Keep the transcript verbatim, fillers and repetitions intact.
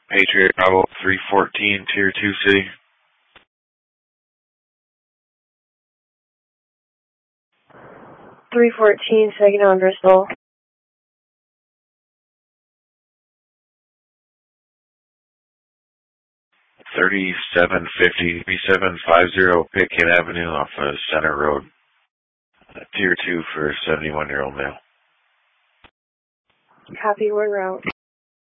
Patriot Bravo three fourteen, Tier two City. three fourteen, Saginaw, Bristol. thirty-seven fifty, thirty-seven fifty Pitkin Avenue off of Center Road. Uh, tier two for seventy-one-year-old male. Copy, word route.